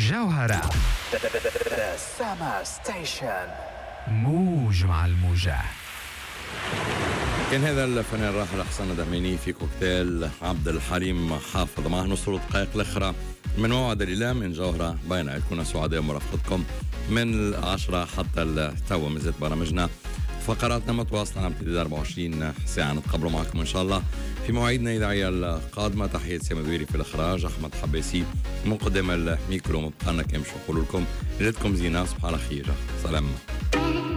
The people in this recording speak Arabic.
جوهرة سما ستيشن موج مع الموجة. كان هذا الفنان الراحل حسن دهميني في كوكتيل عبد الحليم حافظ. معه نص دقائق الأخرى من موعد الليلة من جوهرة. بين كنا سعداء مرافقتكم من 10 حتى التو. مازالت برامجنا فقراتنا متواصلة على امتداد 24 ساعة. نتقابلوا معكم إن شاء الله في مواعيدنا الإذاعية القادمة. تحية سامي دويري في الإخراج، أحمد حباسي من قدام الميكرو. مبقانا كامش نقول لكم ليلتكم زينة، صباح الخير، سلام.